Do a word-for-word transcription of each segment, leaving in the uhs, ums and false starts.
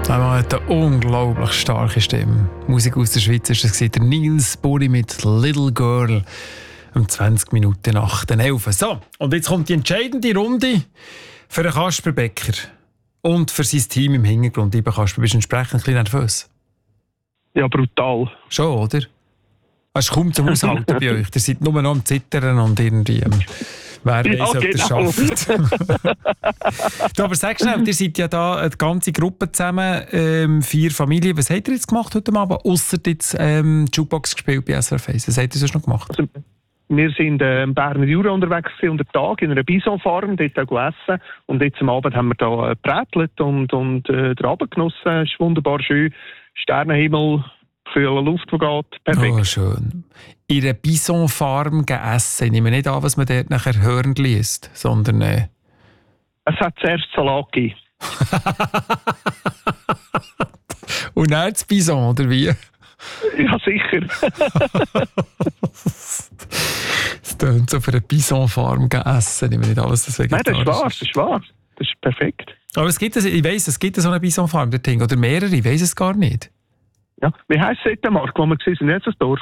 Er hat eine unglaublich starke Stimme. Musik aus der Schweiz ist das der Nils Buri mit «Little Girl» um zwanzig Minuten nach den elf. So, und jetzt kommt die entscheidende Runde für den Kasper Becker und für sein Team im Hintergrund. Lieber Kasper, bist du entsprechend ein bisschen nervös? Ja, brutal. Schon, oder? Es ist kaum zum Aushalten bei euch. Ihr seid nur noch am Zittern und irgendwie... Ähm, wer weiß, ja, ob ihr es genau. schafft. Du, aber sag schnell, ihr seid ja da eine ganze Gruppe zusammen, ähm, vier Familien. Was habt ihr jetzt gemacht heute Abend? Ausser jetzt ähm, Jukebox gespielt bei S R F eins. Was habt ihr sonst noch gemacht? Also, wir sind äh, im Berner Jura unterwegs unter Tag in einer Bisonfarm, dort auch gegessen. Und jetzt am Abend haben wir da äh, gebrätelt und, und äh, den Abend genossen. Es ist wunderbar schön. Sternenhimmel, kühle Luft, die geht. Perfekt. Oh, schön. In einer Bisonfarm gegessen. Ich nehme nicht an, was man dort nachher hören liest, sondern... Äh... Es hat zuerst Salat gegeben. Und dann das Bison, oder wie? Ja, sicher. Es tönt so für eine Bisonfarm essen. Ich will nicht alles das Nein, das ist wahr, ist. das ist wahr. Das ist perfekt. Aber es gibt, ich weiss, es gibt so eine Bisonfarm, der Ding, oder mehrere, ich weiss es gar nicht. Ja. Wie heisst es dort, Marc, wo wir waren? Sind jetzt das Dorf?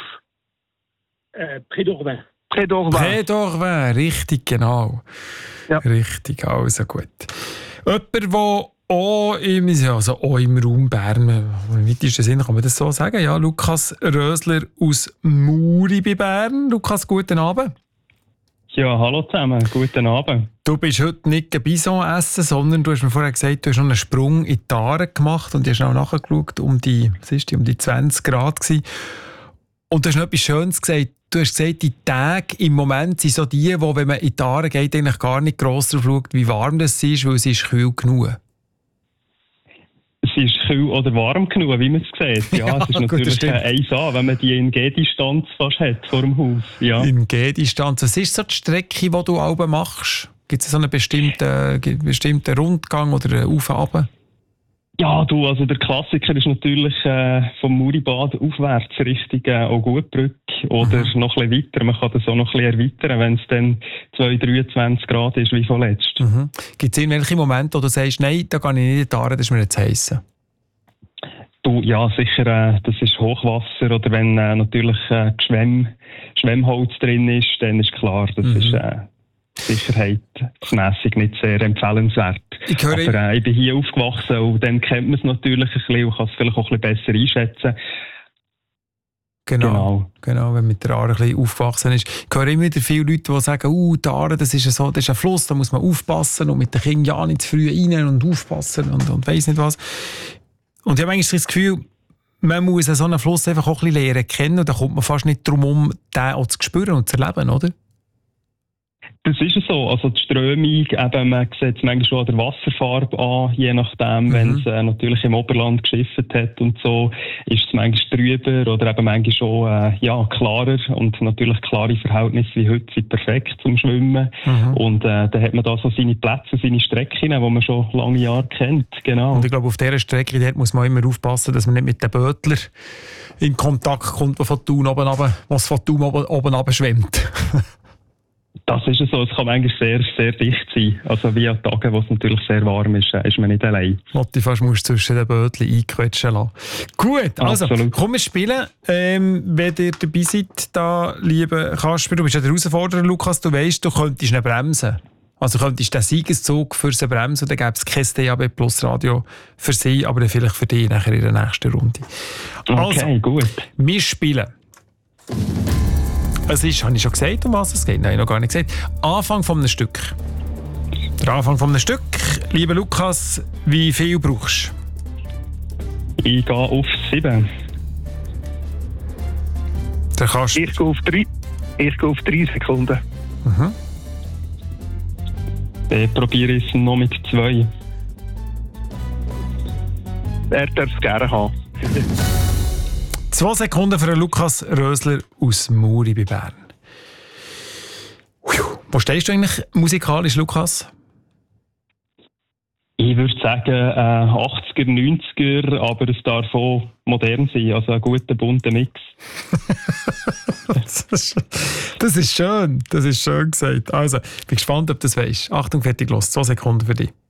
Äh, Près d'Orvin. Près d'Orvin. Près d'Orvin, richtig, genau. Ja. Richtig, also gut. Jemand, der auch im, also auch im Raum Bern, im weitesten Sinne kann man das so sagen, ja, Lukas Rösler aus Muri bei Bern. Lukas, guten Abend. Ja, hallo zusammen, guten Abend. Du bist heute nicht ein Bison essen, sondern du hast mir vorher gesagt, du hast noch einen Sprung in die Aare gemacht und du hast auch nachgeschaut, um die, was ist die, um die zwanzig Grad gewesen. Und du hast noch etwas Schönes gesagt. Du hast gesagt, die Tage im Moment sind so die, wo, wenn man in die Aare geht, eigentlich gar nicht gross drauf schaut, wie warm das ist, weil es ist kühl genug. Es ist kühl oder warm genug, wie man es sieht. Ja, Ja, es ist gut, natürlich eins A, wenn man die in G-Distanz fast hat vor dem Haus. Ja. In G-Distanz. Was ist so die Strecke, die du auch machst? Gibt es so einen bestimmten, bestimmten Rundgang oder einen Auf und Ab? Ja, du, also der Klassiker ist natürlich äh, vom Muribad aufwärts Richtung äh, Augutbrücke oder mhm. noch ein bisschen weiter. Man kann das auch noch ein bisschen erweitern, wenn es dann zwei, dreiundzwanzig Grad ist wie vorletzt. Mhm. Gibt es irgendwelche Momente, wo du sagst, nein, da gehe ich nicht in die Aare, das ist mir jetzt heiß? Du, ja, sicher, äh, das ist Hochwasser oder wenn äh, natürlich äh, Schwemm, Schwemmholz drin ist, dann ist klar, das mhm. ist äh, sicherheitsmässig nicht sehr empfehlenswert. Ich, höre Aber äh, ich bin hier aufgewachsen und dann kennt man es natürlich ein bisschen und kann es vielleicht auch ein bisschen besser einschätzen. Genau, genau, genau, wenn man mit der Aare ein bisschen aufgewachsen ist. Ich höre immer wieder viele Leute, die sagen, uh, die Aare, das ist, so, das ist ein Fluss, da muss man aufpassen und mit den Kindern ja nicht zu früh rein und aufpassen und, und weiss nicht was. Und ich habe eigentlich das Gefühl, man muss so einen Fluss einfach auch ein bisschen lernen kennen und da kommt man fast nicht drum herum, den auch zu spüren und zu erleben, oder? Das ist so. Also die Strömung, eben, man sieht es manchmal schon an der Wasserfarbe an, je nachdem, mhm. wenn es äh, natürlich im Oberland geschifft hat und so, ist es manchmal trüber oder eben manchmal schon äh, ja, klarer. Und natürlich klare Verhältnisse wie heute sind perfekt zum Schwimmen. Mhm. Und äh, dann hat man da so seine Plätze, seine Strecken, die man schon lange Jahre kennt. Genau. Und ich glaube, auf dieser Strecke dort muss man immer aufpassen, dass man nicht mit den Bötler in Kontakt kommt, die von Thun oben runter, was von Thun oben, oben runter schwimmt. Das ist so, es kann eigentlich sehr, sehr dicht sein. Also wie an Tagen, wo es natürlich sehr warm ist, ist man nicht allein. Was du fast musst zwischen den Bötchen einquetschen lassen. Gut, also Absolut. Komm, wir spielen. Ähm, wenn ihr dabei seid, da, lieber Kasper, du bist ja der Herausforderer, Lukas, du weißt, du könntest ihn bremsen. Also könntest den Siegeszug für sie bremsen, dann gäbe es kein D A B Plus Radio für sie, aber dann vielleicht für dich nachher in der nächsten Runde. Okay, also, gut. Wir spielen. Es ist, habe ich schon gesagt, um was es geht? Nein, noch gar nicht gesagt. Anfang von einem Stück. Der Anfang von einem Stück. Lieber Lukas, wie viel brauchst du? Ich gehe auf sieben. Der kannst ich gehe auf drei. Ich gehe auf drei Sekunden. Mhm. Dann probiere ich es noch mit zwei. Er darf es gerne haben. Zwei Sekunden für Lukas Rösler aus Muri bei Bern. Wo stehst du eigentlich musikalisch, Lukas? Ich würde sagen äh, achtziger, neunziger, aber es darf auch modern sein, also ein guter, bunter Mix. das, ist, das ist schön, das ist schön gesagt. Also, ich bin gespannt, ob du das weißt. Achtung, fertig, los, zwei Sekunden für dich.